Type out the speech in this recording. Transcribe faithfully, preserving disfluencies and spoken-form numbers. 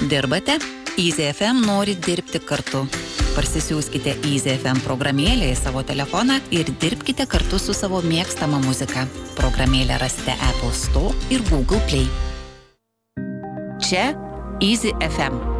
Dirbate? Easy F M nori dirbti kartu. Parsisiųskite Easy F M programėlę į savo telefoną ir dirbkite kartu su savo mėgstama muzika. Programėlę rasite Apple Store ir Google Play. Čia Easy F M.